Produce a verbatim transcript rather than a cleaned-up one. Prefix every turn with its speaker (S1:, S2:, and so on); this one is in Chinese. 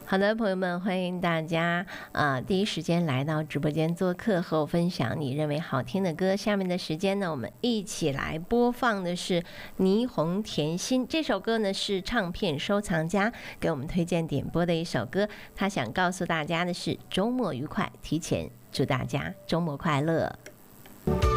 S1: 好的，朋友们，欢迎大家啊、呃、第一时间来到直播间做客，和我分享你认为好听的歌。下面的时间呢，我们一起来播放的是《霓虹甜心》这首歌呢，是唱片收藏家给我们推荐点播的一首歌。他想告诉大家的是周末愉快，提前祝大家周末快乐。